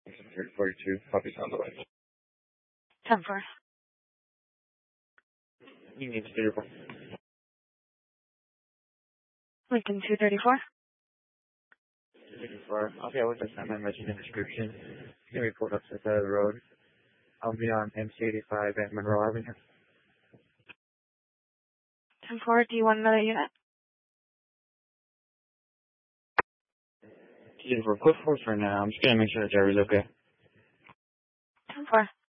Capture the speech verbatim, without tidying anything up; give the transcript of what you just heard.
forty-two, puppies on the way. ten four. You need to do your Lincoln two thirty-four. thirty-four. Okay, I was just not mentioned in the description. You can report up to the side of the road. I'll be on M C eighty-five at Monroe Avenue. ten four, do you want another unit? Just for quick force for now. I'm just gonna make sure the driver's okay. ten four.